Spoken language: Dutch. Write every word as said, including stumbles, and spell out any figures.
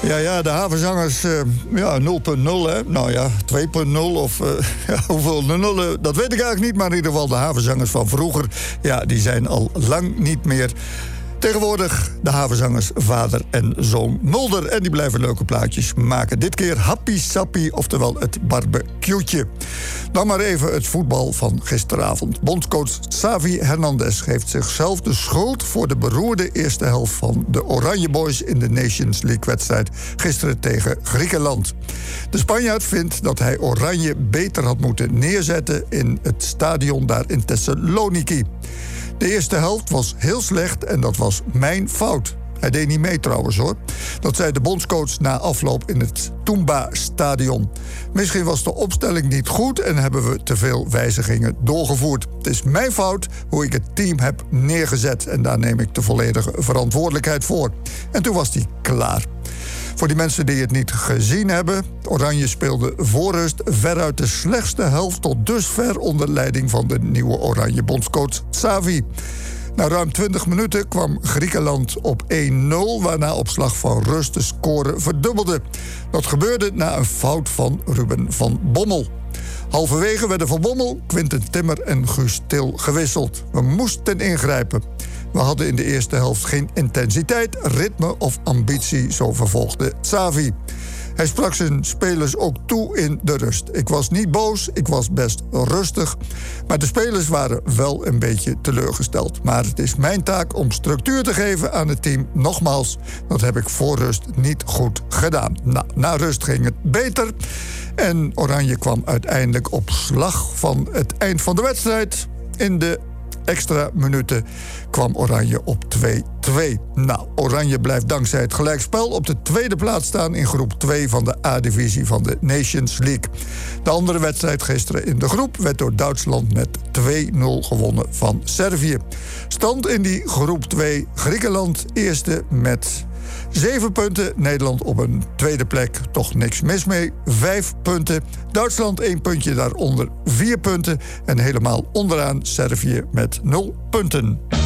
Ja, ja, de havenzangers, uh, ja, nul punt nul, hè. Nou ja, twee punt nul of uh, ja, hoeveel de nullen, dat weet ik eigenlijk niet. Maar in ieder geval de havenzangers van vroeger, ja, die zijn al lang niet meer. Tegenwoordig de havenzangers vader en zoon Mulder. En die blijven leuke plaatjes maken. Dit keer Happy Sappy, oftewel het barbecue'tje. Dan maar even het voetbal van gisteravond. Bondscoach Xavi Hernandez geeft zichzelf de schuld voor de beroerde eerste helft van de Oranje Boys in de Nations League-wedstrijd gisteren tegen Griekenland. De Spanjaard vindt dat hij Oranje beter had moeten neerzetten in het stadion daar in Thessaloniki. De eerste helft was heel slecht en dat was mijn fout. Hij deed niet mee trouwens hoor. Dat zei de bondscoach na afloop in het Toumba-stadion. Misschien was de opstelling niet goed en hebben we te veel wijzigingen doorgevoerd. Het is mijn fout hoe ik het team heb neergezet. En daar neem ik de volledige verantwoordelijkheid voor. En toen was hij klaar. Voor die mensen die het niet gezien hebben, Oranje speelde voor rust veruit de slechtste helft tot dusver onder leiding van de nieuwe Oranje bondscoach Xavi. Na ruim twintig minuten kwam Griekenland op één nul, waarna op slag van rust de score verdubbelde. Dat gebeurde na een fout van Ruben van Bommel. Halverwege werden Van Bommel, Quinten Timmer en Guus Til gewisseld. We moesten ingrijpen. We hadden in de eerste helft geen intensiteit, ritme of ambitie, zo vervolgde Xavi. Hij sprak zijn spelers ook toe in de rust. Ik was niet boos, ik was best rustig. Maar de spelers waren wel een beetje teleurgesteld. Maar het is mijn taak om structuur te geven aan het team. Nogmaals, dat heb ik voor rust niet goed gedaan. Nou, na rust ging het beter. En Oranje kwam uiteindelijk op slag van het eind van de wedstrijd. In de extra minuten kwam Oranje op twee twee. Nou, Oranje blijft dankzij het gelijkspel op de tweede plaats staan in groep twee van de A-divisie van de Nations League. De andere wedstrijd gisteren in de groep werd door Duitsland met twee nul gewonnen van Servië. Stand in die groep twee, Griekenland eerste met zeven punten. Nederland op een tweede plek, toch niks mis mee. Vijf punten. Duitsland één puntje daaronder, vier punten. En helemaal onderaan Servië met nul punten.